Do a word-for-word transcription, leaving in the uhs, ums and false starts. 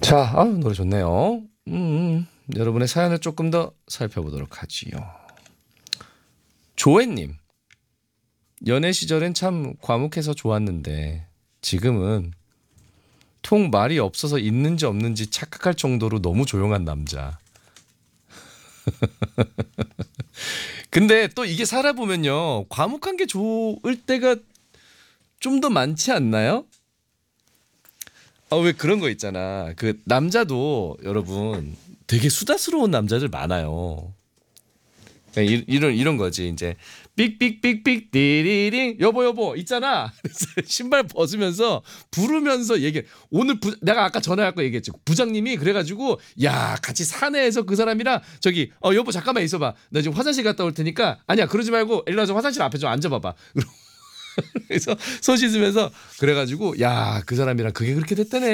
자, 아, 노래 좋네요. 음, 음, 여러분의 사연을 조금 더 살펴보도록 하지요. 조혜님, 연애 시절엔 참 과묵해서 좋았는데 지금은 통 말이 없어서 있는지 없는지 착각할 정도로 너무 조용한 남자. 근데 또 이게 살아보면요, 과묵한 게 좋을 때가 좀 더 많지 않나요? 아, 왜 그런 거 있잖아. 그 남자도 여러분 되게 수다스러운 남자들 많아요. 그러니까 이- 이런 이런 거지. 이제 삑삑삑삑 띠리링 여보 여보 있잖아. 그래서 신발 벗으면서 부르면서 얘기. 오늘 부, 내가 아까 전화할 거 얘기했지. 부장님이 그래가지고 야 같이 사내에서 그 사람이랑 저기 어 여보 잠깐만 있어봐. 나 지금 화장실 갔다 올 테니까 아니야 그러지 말고 일로 와서 화장실 앞에 좀 앉아봐봐. 그래서 손 씻으면서 그래가지고 야 그 사람이랑 그게 그렇게 됐다네.